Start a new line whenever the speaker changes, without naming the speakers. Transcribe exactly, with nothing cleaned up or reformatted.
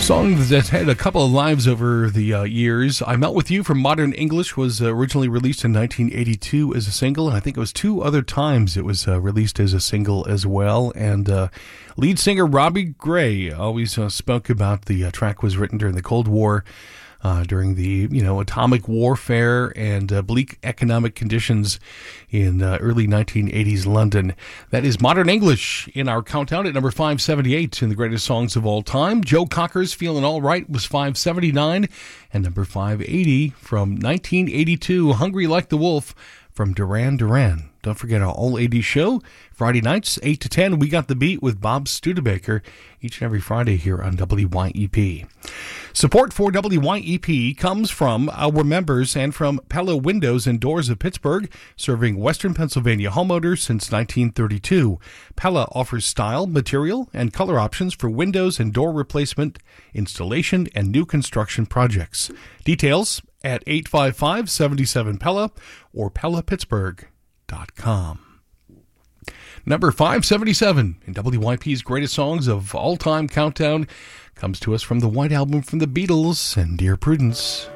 Song that had a couple of lives over the uh, years. I Melt With You from Modern English was uh, originally released in nineteen eighty-two as a single, and I think it was two other times it was uh, released as a single as well. And uh, lead singer Robbie Gray always uh, spoke about the uh, track was written during the Cold War, uh, during the you know atomic warfare and uh, bleak economic conditions in uh, early nineteen eighties London. That is Modern English in our countdown at number five seventy-eight in the greatest songs of all time. Joe Cocker's Feeling All Right was five seventy-nine, and number five eighty from nineteen eighty-two, Hungry Like the Wolf from Duran Duran. Don't forget our All eighties show, Friday nights, eight to ten. We Got the Beat with Bob Studebaker each and every Friday here on W Y E P. Support for W Y E P comes from our members and from Pella Windows and Doors of Pittsburgh, serving Western Pennsylvania homeowners since nineteen thirty-two. Pella offers style, material, and color options for windows and door replacement, installation, and new construction projects. Details at eight five five, seven seven, Pella or Pella Pittsburgh dot com. Number five seventy-seven in W Y P's greatest songs of all time countdown comes to us from the White Album from the Beatles and Dear Prudence.